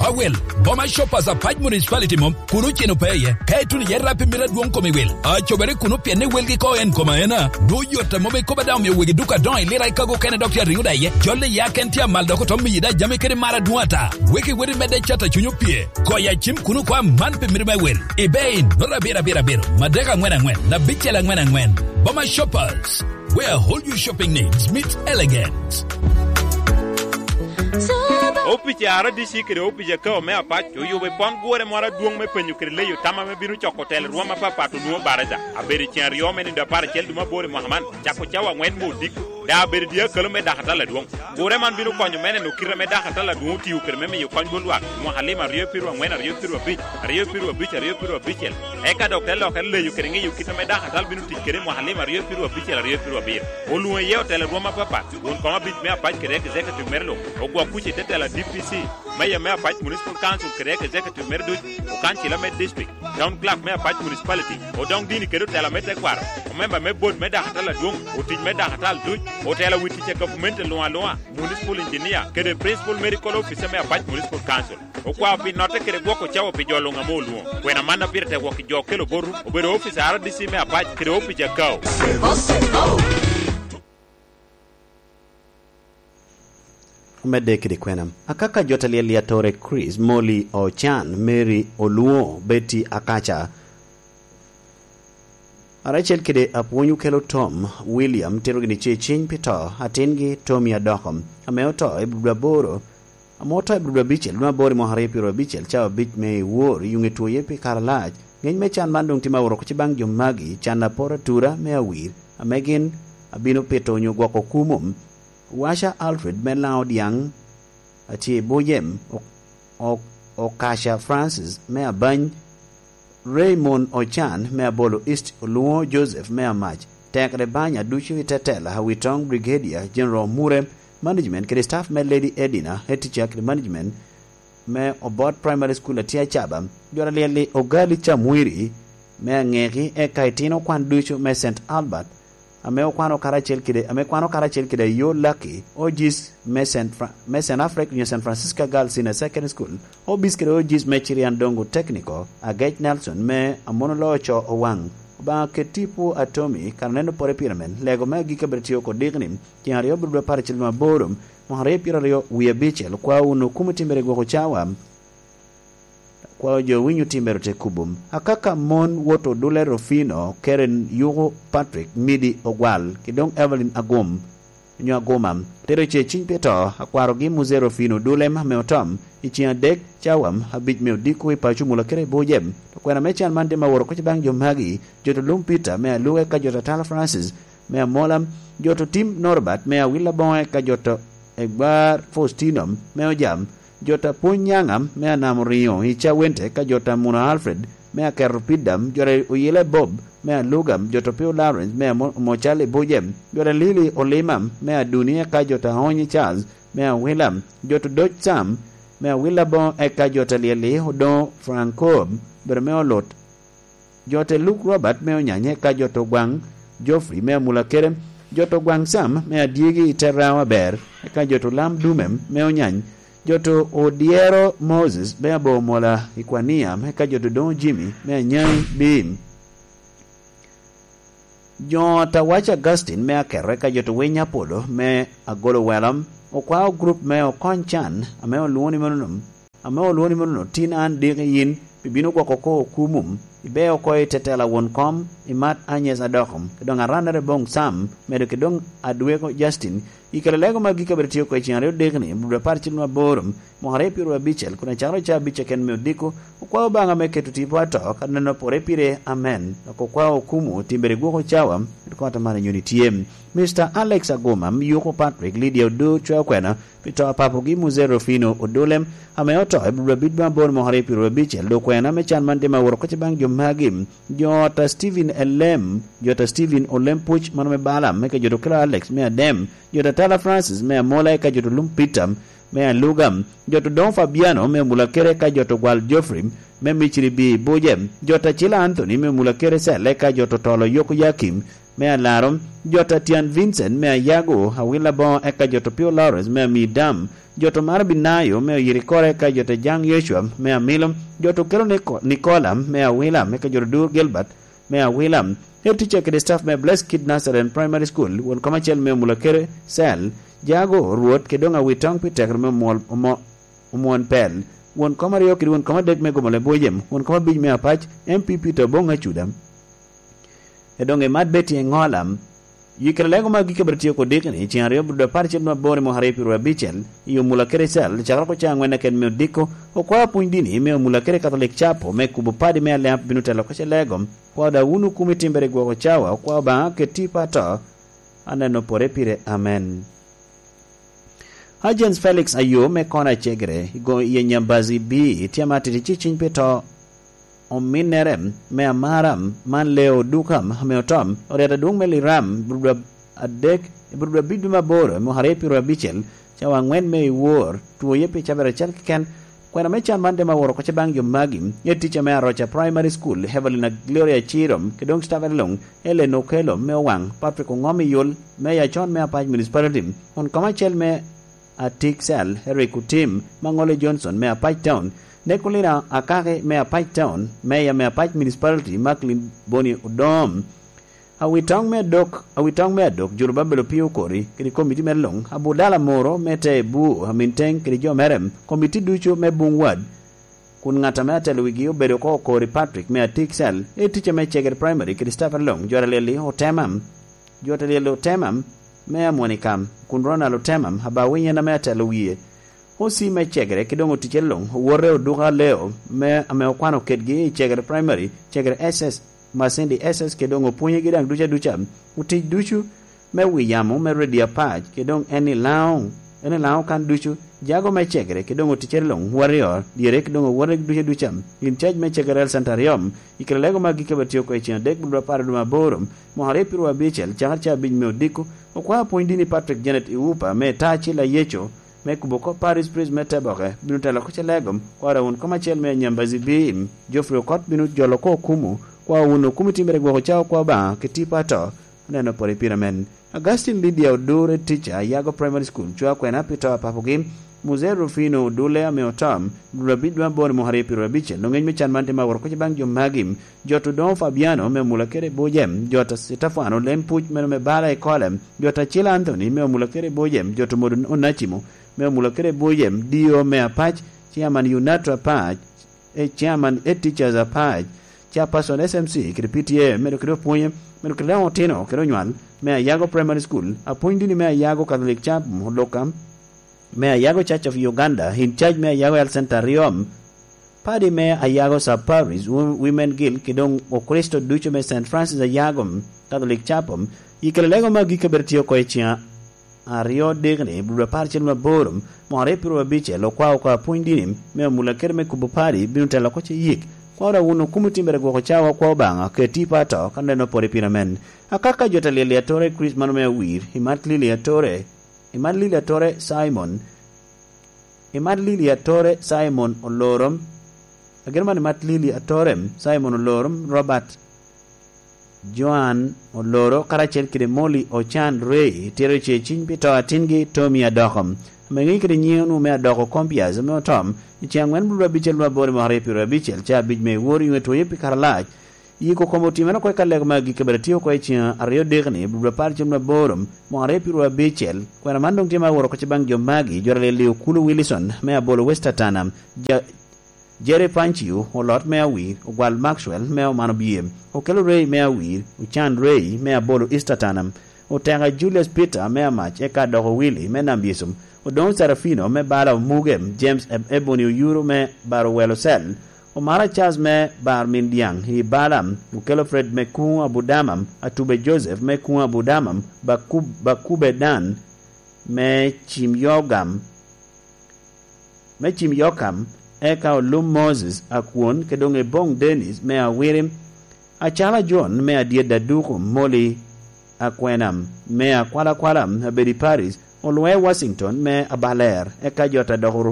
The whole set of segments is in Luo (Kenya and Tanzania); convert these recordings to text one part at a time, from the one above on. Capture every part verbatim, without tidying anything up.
Awel, Boma Shoppers a Paj Municipality Mom, Kunuchi no Pay, Kaitun Yerapi Mirad Wonkomi will. I Chobere Kunupi and Wilgi Cohen Comaena, do you at the Mobe Cobadam, we do a doin, Lira Kago Canada Riuda, Jolly Yakentia Maldocotomi, that Jamaican Maraduata, Wiki with Mede Chata Chunupi, Koya Chim Kunukwa, Manpe Mirma will, Ebain, Nora Bira Bira Bira, Madega when and when, La Bichela when and when, Boma Shoppers, where all your shopping needs meet elegance. Opi ara disi kere opi je ka o me apa yo yo be pon gore mora duong me penyu kere le yo tama me biru chokotel roma papa to no baraza aberi chen rio me ni da par chel duma bore mohamed chako chawa ngwen mo dik da aberi dia kelo me da hatala duong gore man biru konyo mene no kire me da hatala duong ti ukere me me yo konyo bolwa mo halima rio piru ngwen rio piru bi rio piru bi rio piru bi chel e ka doctor lo ka le yo kere ngi yo kita me da hatal biru ti kere mo halima rio piru bi chel rio piru bi olu ye hotel roma papa won ko ma bit me apa kere executive merlo o gwa kuchi tetela D P C Maya Mea Patch Municipal Council Kerek Executive Merdu, Okanchi Lamet District, Down Clark Mea Patch Municipality, or Down Dini Keru Telamete Quar, remember me board Meda Hatala Dung, or Teach Meda Hatal Duch, or Tela Witty Governmental Loa Loa, Municipal Engineer, Kere Principal Medical Officer Mea Patch Municipal Council, or Quapi not a Kerewako Chow Pijolong Amolu, when a man appeared at Walkie Joe Kelo Boru, or Officer R D C Mea Patch Keropi Jacko. Medekidi kwenam. Akaka jotalia liatore Chris, Molly Ochan, Mary Oluo, Betty Akacha. Rachel kide apuonyu kelo Tom, William, terogini chechin pito, atengi Tommy Adokom. Ameoto ebruda boro. Amoto ebruda bichel, luma bori moharepi ro bichel, chao bich me wor, yunge tuye pi karalaj. Ngeny me chan bandung tima uro kuchibang jumagi, chan na pora tura me awir. Amegin, abino peto nyo gwako kumum. Washa Alfred Melao Diang Achi Boyem Okasha Francis Mea Bany Raymond Ochan Mea Bolo East Luo Joseph Mea Mach Tekre Banya Duchu Itatela Hawitong Brigadier General Murem Management Kede Staff Mea Lady Edina Head Teacher Kede Management Mea Obot Primary School Atia Chabam Jora Lele Ogali Chamwiri Mea Ngeki Ekaitino Kwan Duchu Mea Saint Albert Ameo kwano karachel kide ame kwano karachel kide yo lucky Ogis Mesen Mesen Africa New San Francisco Girls in a second school Obis kide Ogis Mechirian Dongo Technical Agate Nelson me amonolo cho owang ba ketipu atomi kaneno pore pyramid lego me gika bertio ko dignim tiario bru parachel ma borum mohare pirario wiya bichel kwa unu kumutimbere go chawa kwa jo winyu timbero te kubum akaka mon woto dule rofino Karen Yugo Patrick Midi Ogwal kidong Evelyn Agom nyo agomam tere che chinpeto akwaro gi muzero fino dule ma meotom ichia dek chawam habit meo diku ipachu mula kere bojem to kwena mechan mande ma woro ko bang jomagi joto lumpita me luwe ka joto Tala Francis me molam joto Tim Norbert me willa bon ka joto Egbar Faustinum me jam Jota Punyangam, mea Namorio, Hicha Wente, ka Jota Muna Alfred, mea Kerpidam, Jore Uyele Bob, mea Lugam, Jota Pio Lawrence, mea Mochale Bojem, Jore Lily Olimam, mea Dunia ka Jota Honyi Charles, mea Willam, Jota Dodge Sam, mea Willabon eka Jota Lili, Hodon Francob, Bermeo Lot, Jota Luke Robert, mea Nyanye ka Jota Gwang, Joffrey, mea Mulakerem, Jota Gwang Sam, mea Diegi Iterawa Bear, eka Jota Lam Dumem, mea Nyany, Joto Odiero Moses mea bo mola ikwania meka joto Don Jimmy mea nyai bim Jota Wacha Augustine mea kereka joto Wenya Polo me agolo welam okwao group mea Konchan ameo luoni manunum ameo luoni manunum tin an digi yin bibino kwa koko kumum ibeo koi tetela wonkom imat anyes adokom kedong aranere bong Sam medo kedong adweko Justin ikalelego magika bertio ko chiare degni buda parchil ma borum mohare piro bichel kuna charo cha bicheken mediko kwa banga meketu tipo ato kaneno pore pire amen ko kwa okumu timbere go chawa ko tamana unity Mister Alex Agoma Yuko Patrick Lydia do chwa kwena pito papo gi muzero fino odolem ameoto buda bidba bor mohare piro bichel do kwena mechan mande ma woro ko bang jomagim jota Stephen Elem jota Stephen Olempuch manome bala meke jodo kala Alex me dem jota Tala Francis me mola ka jodo lumpitam mea Lugam, joto Don Fabiano mea mulakere ka joto Gwal Joffrey me Michiri B Bojem, jota Chila Anthony me mulakere sele ka joto Tolo Yoko Yakim mea Larom, jota Tian Vincent mea Yago Hawila Bon eka joto Pio Lawrence mea Midam, joto Marabinayo mea Yirikore ka joto Jang Yeshua mea Milom, joto Kelo Nicola mea Willam eka joto Dur Gilbert mea Willam. Head teacher ke staff me Blessed Kid Nazarene Primary School won kamachel me mulakere sel jago ruot ke donga witang pitek me mol mo mon pel won kamario ke won kamadek me gomole bojem won kamabij me apach M P P to bonga chudam e donge mad beti ngolam yikrelego magi ke bertio ko dekni chiario budo parchel no bore mo hare piru abichel yo mulakere sel chakra ko changwe na ken me diko o kwa puindini me mulakere Catholic chapo me kubu padi me lamp binutelo ko legom kwa da unu kumitimbere gwo chawa kwa ba ke tipata aneno pore pire amen. Agents Felix Ayo me kona chegre go ye nyambazi bi tiamati chichin peto ominerem me amaram man leo dukam me otom oreta dung me liram brubra adek brubra biduma boro mo hare piro bichel chawa ngwen me wor tuo yepe chabere chal ken kwena mechan mande ma woro ko chabang yo magim ye teacher me arocha primary school Hevelina Gloria Chirom kedong stavelong ele no kelo me wang Patrick ngomi yol me ya chon me apaj municipality on kamachel me atik sel Eric Utim Mangole Johnson me apaj town Nekulina akake me apaj town me ya me apaj municipality Macklin Boni Udom awitong me dok awitong me dok juruba belo pio kori kini komiti melong abudala moro mete bu haminteng kini jo merem komiti ducho me bungwad kun ngata me telewigio bedo ko kori Patrick me atik sel e teacher me cheger primary kini Stephen Long joraleli hotemam joraleli hotemam me amonikam kun Ronald hotemam habawinya na me telewie hosi me chegere kidongo teacher Long worre oduga leo me ame okwano kedgi cheger primary cheger S S Masindi S S kedongo punye gidang ducha ducha uti duchu me wiyamo me redia paj kedong eni lao eni lao kan duchu jago me chegere kedongo teacher Long warrior dire kedongo warre ducha ducha in charge me chegere el santarium ikrelego magi kebatio ko echina dek bubra para duma borum mo hare piru abichel changacha bin me odiko okwa poindini Patrick Janet Iupa me tachi la yecho me kuboko Paris Prince me teboke binu telo ko chelegom kwara un kama chel me nyambazi bim Geoffrey Okot binu joloko kumu kwa uno kumitimbere gwo chao kwa ba ketipa to neno pore piramen. Augustine Lydia Odure teacher Yago Primary School chwa kwena pita papogim Muze Rufino Dule ameotam Rabidwa bore mohare pirabiche nongen mechan mante ma worko bang jo magim joto Don Fabiano me mulakere bojem jota Stefano Lempuch me me bala e kolem jota Chila Anthony me mulakere bojem joto modun onachimo me mulakere bojem dio me apach chairman Unatra apach e chairman e teachers apach chairperson S M C kiri P T A me kiro ponye me kiro oteno kiro nywan me Yago Primary School appointini me Yago Catholic Chap Molokam me Yago Church of Uganda in charge me Yago El Centarium padi me Yago Sub Paris Women Guild kidong o Cristo ducho me Saint Francis Yago Catholic Chapum ikelego magi kebertio ko echia ario degne bubra parchel ma borum mo repiro biche lo kwa ko appointini me mulakere me kubupari binutela ko yik kwara uno kumutimbere gwo chawa kwa banga ke tipato kaneno pore piramen akaka jota lele tore Chris manome wir himatli le tore himatli le tore Simon himatli le tore Simon olorom agerman himatli le tore Simon olorom Robert Joan oloro karachel kire moli ochan rei tere che chin pito atingi Tommy adokom mengi kire nyionu me adoko kompiaz me otom ichangwen blu bichel ma bore ma hare piro bichel cha bij me wori weto yepi karlaj yiko komoti mena ko kalle ma gi kebertio ko ichia ario degni blu parche ma borom ma hare piro bichel ko na mandong tema woro ko chibang jo magi jorale leo kulu Wilson me abolo Westatanam ja Jerry Panchiu o lot me awir o gwal Maxwell me o mano biem o kelo Ray me awir o Chan Ray me abolo Istatanam o tenga Julius Peter me amach e ka dogo Willie me nambisum o Don Serafino me bala Mugem James Ebony Euro me baro Welo Sel o Mara Charles me bar Mindiang hi balam o kelo Fred me ku abudamam Atube Joseph me ku abudamam bakub bakube Dan me Chimyogam me Chimyokam eka o Lum Moses akwon kedonge Bong Dennis me awirim achala John me adie dadukum moli akwenam me akwala kwalam abedi Paris olwe Washington me abaler eka jota dokuru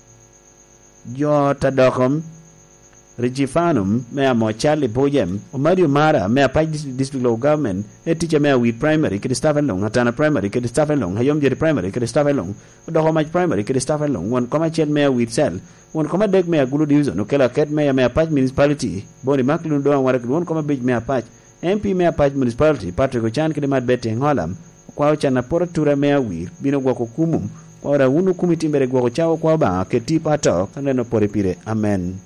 jota dokom Richifanum me amo Charlie Bojem Omario Mara me apaj district law government e teacher me with primary kid staff long atana primary kid staff long hayom jeri primary kid staff long doho mach primary kid staff long one koma chen me with cell one koma dek me gulu division okela ket me me apaj municipality boni maklun do warak one koma bij me apaj M P me apaj municipality Patrick Ochan kid mat bete ngolam kwa chana pora tura me wir bino gwako kumum kwa ora unu kumitimbere gwako chao kwa ba keti pato kaneno pore pire amen.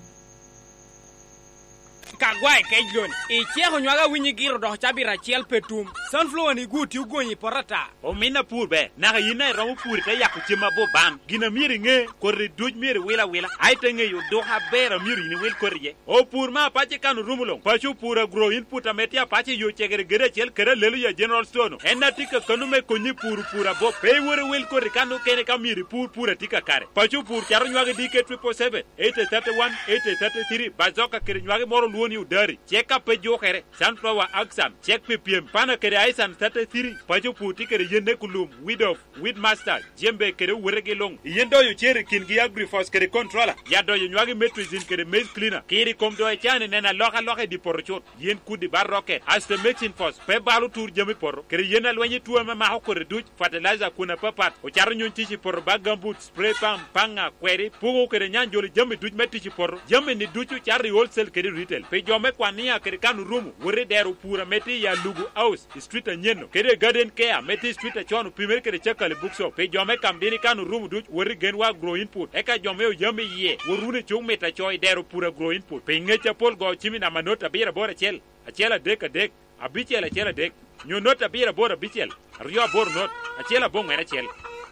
Kagwai kejlon e chego nywaga winyi giro do chabira chiel petum sunflower ni guti ugonyi porata o mina purbe na yina ramu pur ka yakuchima bo bam gina miri nge korri duj miri wila wila aite nge yu do ha bera miri ni wil korrie o pur ma pache kanu rumulong pachu pura grow input ametia pache yu chegere gere chel kere lelu ya general store enna tika kanu me konyi pur pura bo pe wore wil korri kanu kene ka miri pur pura tika kare pachu pur charo nywaga dike triple seven eight thirty-one eight thirty-three bazoka kere nywaga moro luoni udari check up jo kere sunflower aksam check ppm pana kere aisan thirty-three pachu puti kere yende kulum weed of weed master jembe kere werege long yendo yo chere kingi agrifos kere controller yado yo nywagi metrizin kere maize cleaner kiri komdo e chane nena loka loka di porchot yen kudi barroke aste mexin fos pe balu tour jemi porro kere yena lwenye tuwa ma ma hokore duch fertilizer kuna papat o charo nyon tichi porro bagambut spray pam panga kweri pugo kere nyanjoli jemi duch metichi porro jemi ni duchu chari wholesale kere retail pe jome kwania kere kanu rumu wore deru pura meti ya lugu house street nyeno kere garden care meti street chonu pimer kere chakale bookshop pe jome kamdini kanu rumu duch wore genwa grow input eka jome o jame ye worune chung meta choy deru pura grow input pe ngecha pol go chimi na manota bira bora chel achela dek dek abichela chela dek nyo nota bira bora bichel rio bor not achela bong mera chel.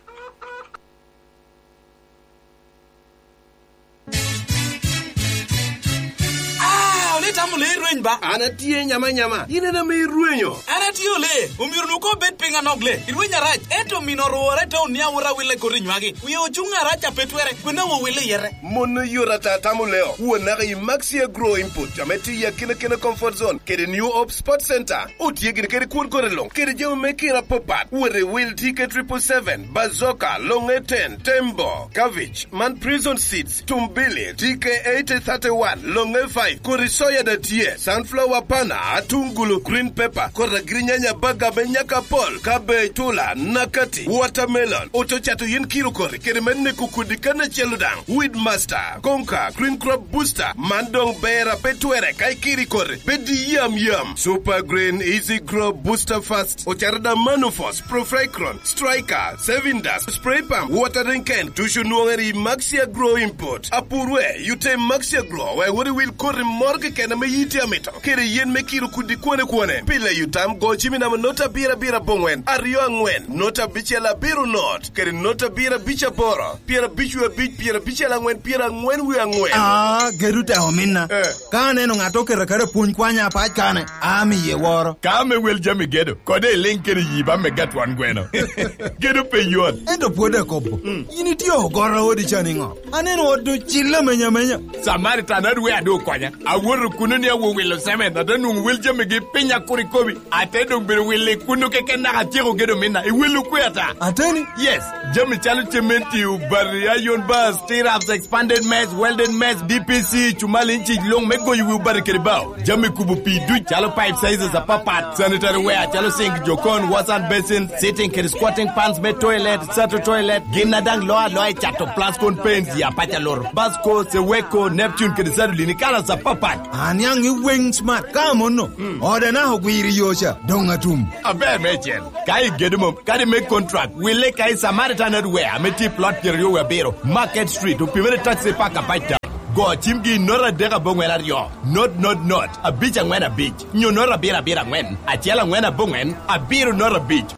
Tamu le rueny ba ana tie nyama nyama ine na me ruenyo ana tio le umiru no ko bet pinga nogle irwenya rach eto minoro reto ni awura wile korinywagi uyo chunga racha petwere kuna wo wile yere mono yora ta tamu leo uona ga maxia grow input jameti ya kina kina comfort zone kede new op sport center utie gine kede kun korelong kede jemo mekira popat wore will ticket triple seven bazoka long ten tembo cabbage man prison seeds tumbili tk eight thirty-one long five korisoya da tie sunflower pana atungulu green pepper kora grinyanya baga benyaka pol cabbage tula nakati watermelon otochato yin kiro kore kede menne kukudikana cheludang weed master konka green crop booster mandong bera petwere kai kiri kore bedi yam yam super green easy grow booster fast ocharada manufos profricron striker seven dust spray pump watering can tushu nuangeri maxia grow import apurwe yute maxia grow we wori will kore morgue kena me yiti amito kere yen me kiro kudi kwane kwane pile yutam go chimi na nota bira bira bongwen ario angwen nota bichela biru not kere nota bira bicha boro pira bichwe bich pira bichela ngwen pira ngwen wi angwen ah geruta omina eh. Kane no ngato kere kere puny kwanya pa kane ami ye woro kame wel jami gedo kode linkere yiba me gat wan gweno gedo pe yon endo pode kopo mm. Yini tio gora odi chaningo aneno odo chilla menya menya Samaritan adwe ado kwanya aworo kunu ne wo welo seme na danu wel jami ge penya kurikobi atedo bere wele kunu keke na gatiro gedo mina e welu kweta ateni yes jami chalo cementi u barrier yon bus stirrups expanded mesh welded mesh D P C chumali inchi long mego yu barikere bao jami kubu pi du chalo pipe sizes a papat sanitary ware chalo sink jokon wasan basin sitting kid squatting pants me toilet sato toilet gina dang loa loa chato plascon paints ya pacha lor basco seweko neptune kid sadu linikala sa papat anyang i wing smart kamono mm. Ode na hogwiri yosha dongatum abe mechen kai gedum kai make contract we le kai Samaritan adware me ti plot yo we bero market street upimere taxi park apaita go chimgi nora dega bongwela ryo not not not a beach ngwen a beach nyo nora bira bira ngwen a chela ngwen a bongwen a biru nora beach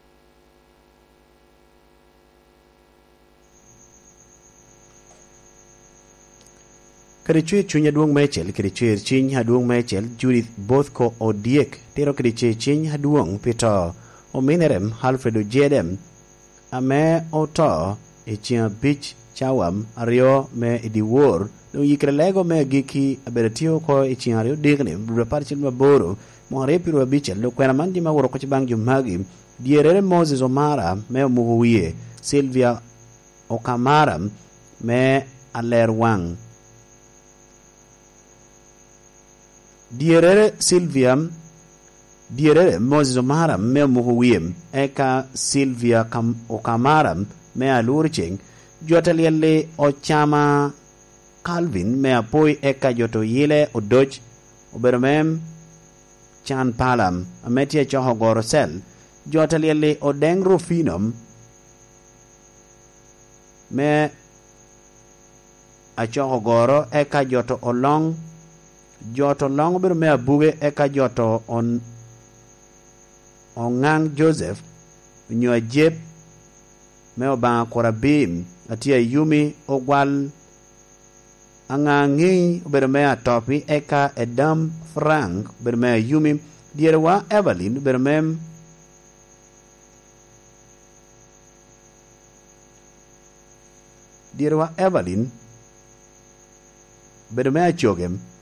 kare chwe chunya duong mechel kare chwe chiny haduong mechel Judith Bothko Odiek tero kare chwe chiny haduong pito ominerem Alfredo Jedem ame oto e chia beach chawam ario me idiwor no yikre lego me giki aberatio ko e chia ario digne bura parchil maboro Mohare piru abichel lo kwena mandi ma woro ko bang jumagi dierere Moses Omara me muwie Sylvia Okamara me aler wang dierere Sylvia dierere Moses Omara me muwie eka Sylvia Kam Okamara me alurcheng jotaliele ochama Calvin me apoi eka joto yile odoj obermem Chan Palam ametia choho gorosel jotaliele odeng rufinom me achoho goro eka joto olong joto long ber me abuge eka joto on ongang Joseph nyo jep me oba korabim atia yumi ogwal angangi ber me atopi eka Edam Frank ber me yumi dierwa Evelyn ber mem dierwa Evelyn ber me achogem